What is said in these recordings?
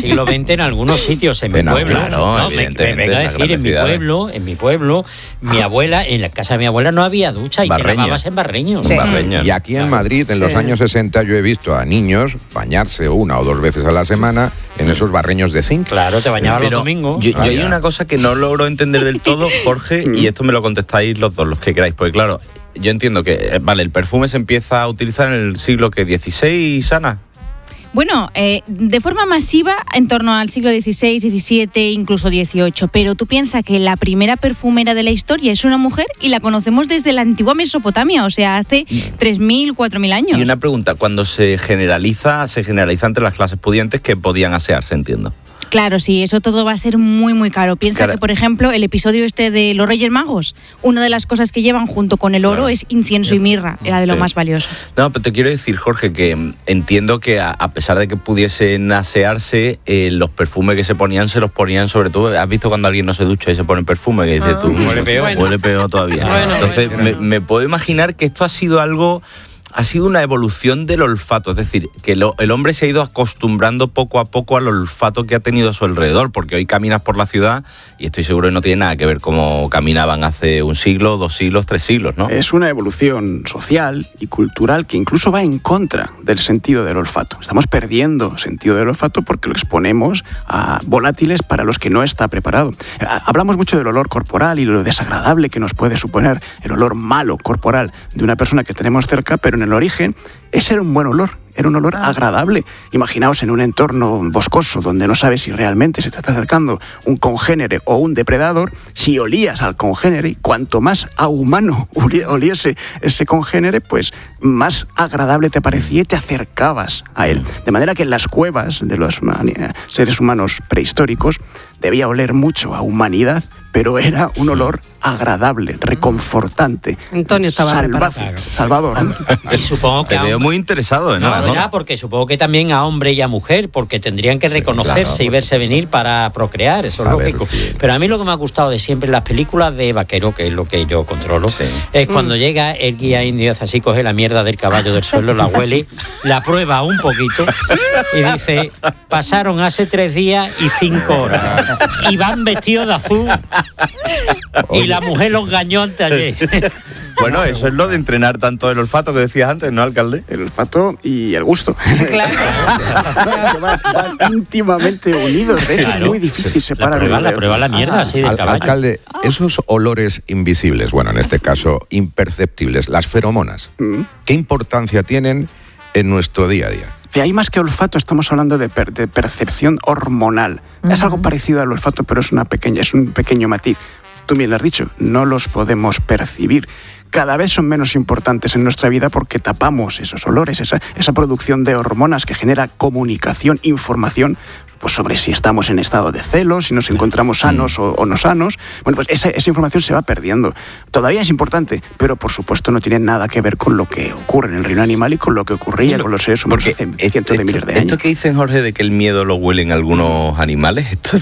siglo XX en algunos sitios, en mi pueblo. Claro, no, me vengo a decir, en mi pueblo, mi abuela, en la casa de mi abuela no había ducha y te lavabas en barreños. Sí. Y aquí en Madrid, en los años 60, yo he visto a niños bañarse 1 o 2 veces a la semana en esos barreños de zinc. Claro, te bañabas los domingos. Yo hay una cosa que no logro entender del todo, Jorge, y esto me lo contestáis los dos, los que queráis, porque claro, yo entiendo que, vale, el perfume se empieza a utilizar en el siglo XVI, Ana. Bueno, de forma masiva en torno al siglo XVI, XVII, incluso XVIII, pero tú piensas que la primera perfumera de la historia es una mujer y la conocemos desde la antigua Mesopotamia, o sea, hace 3.000, 4.000 años. Y una pregunta, cuando se generaliza entre las clases pudientes que podían asearse, entiendo. Claro, sí, eso todo va a ser muy, muy caro. Piensa que, por ejemplo, el episodio de los Reyes Magos, una de las cosas que llevan junto con el oro es incienso y mirra, era de lo más valioso. No, pero te quiero decir, Jorge, que entiendo que a pesar de que pudiesen asearse, los perfumes que se los ponían sobre todo. ¿Has visto cuando alguien no se ducha y se pone perfume? Que dices tú, huele peor todavía. Entonces, me puedo imaginar que esto ha sido una evolución del olfato, es decir, que el hombre se ha ido acostumbrando poco a poco al olfato que ha tenido a su alrededor, porque hoy caminas por la ciudad y estoy seguro que no tiene nada que ver cómo caminaban hace 1 siglo, 2 siglos, 3 siglos, ¿no? Es una evolución social y cultural que incluso va en contra del sentido del olfato. Estamos perdiendo sentido del olfato porque lo exponemos a volátiles para los que no está preparado. Hablamos mucho del olor corporal y lo desagradable que nos puede suponer el olor malo corporal de una persona que tenemos cerca, pero en el origen ese era un buen olor, era un olor agradable. Imaginaos en un entorno boscoso donde no sabes si realmente se te está acercando un congénere o un depredador. Si olías al congénere, y cuanto más a humano oliese ese congénere, pues más agradable te parecía y te acercabas a él. De manera que en las cuevas de los seres humanos prehistóricos debía oler mucho a humanidad, pero era un olor agradable, reconfortante. Antonio estaba salvaje, salvador. Y supongo que te veo muy interesado, ¿no? No, porque supongo que también a hombre y a mujer, porque tendrían que reconocerse y verse venir para procrear, eso es lógico. Pero a mí lo que me ha gustado de siempre en las películas de vaquero, que es lo que yo controlo, es cuando llega el guía indio, así coge la mierda del caballo del suelo, la huele, la prueba un poquito y dice, pasaron hace 3 días y 5 horas. Y van vestidos de azul. Y la mujer los engañó antes ayer. Bueno, eso es lo de entrenar tanto el olfato que decías antes, ¿no, alcalde? El olfato y el gusto. Claro. Van íntimamente unidos. De hecho, es muy difícil separar. La prueba la mierda, así de caballo. Alcalde, esos olores invisibles, bueno, en este caso imperceptibles, las feromonas, ¿qué importancia tienen en nuestro día a día? Hay más que olfato, estamos hablando de percepción hormonal. Es algo parecido al olfato, pero es un pequeño matiz. Tú bien lo has dicho, no los podemos percibir. Cada vez son menos importantes en nuestra vida porque tapamos esos olores, esa producción de hormonas que genera comunicación, información, pues sobre si estamos en estado de celos, si nos encontramos sanos o no sanos. Bueno, pues esa información se va perdiendo. Todavía es importante, pero por supuesto no tiene nada que ver con lo que ocurre en el reino animal y con lo que ocurría con los seres humanos hace cientos de miles de años. Esto que dicen, Jorge, de que el miedo lo huelen algunos animales, ¿esto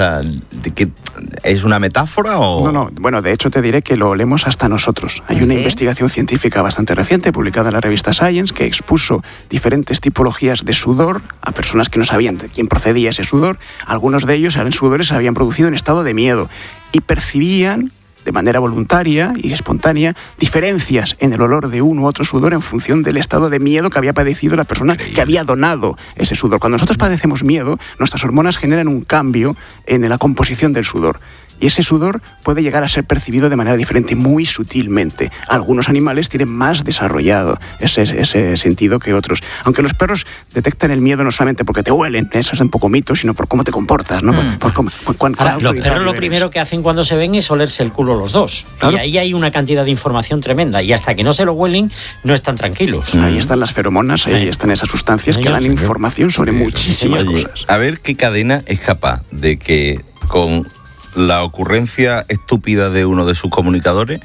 es una metáfora o...? No, bueno, de hecho te diré que lo olemos hasta nosotros. Hay una investigación científica bastante reciente, publicada en la revista Science, que expuso diferentes tipologías de sudor a personas que no sabían de quién procedía ese sudor. Algunos de ellos eran sudores que se habían producido en estado de miedo y percibían de manera voluntaria y espontánea diferencias en el olor de uno u otro sudor en función del estado de miedo que había padecido la persona que había donado ese sudor. Cuando nosotros padecemos miedo, nuestras hormonas generan un cambio en la composición del sudor. Y ese sudor puede llegar a ser percibido de manera diferente, muy sutilmente. Algunos animales tienen más desarrollado ese sentido que otros. Aunque los perros detectan el miedo no solamente porque te huelen, eso es un poco mito, sino por cómo te comportas, ¿no? Ahora, los perros lo primero que hacen cuando se ven es olerse el culo los dos. Claro. Y ahí hay una cantidad de información tremenda. Y hasta que no se lo huelen, no están tranquilos. Ahí están las feromonas, ahí están esas sustancias que dan información sobre muchísimas cosas. A ver qué cadena es capaz de que con la ocurrencia estúpida de uno de sus comunicadores,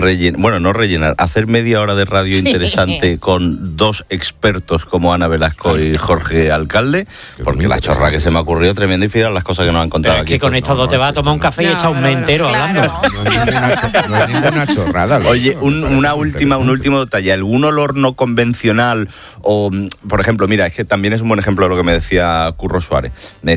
hacer media hora de radio interesante con 2 expertos como Ana Velasco y Jorge Alcalde, porque la chorra que se me ha ocurrido tremenda y fíjate las cosas que nos han encontrado aquí. Es que con estos dos te vas a tomar un café y echar un mes entero hablando. No es ninguna chorrada. Oye, un último detalle. ¿Algún olor no convencional? O, por ejemplo, mira, es que también es un buen ejemplo de lo que me decía Curro Suárez.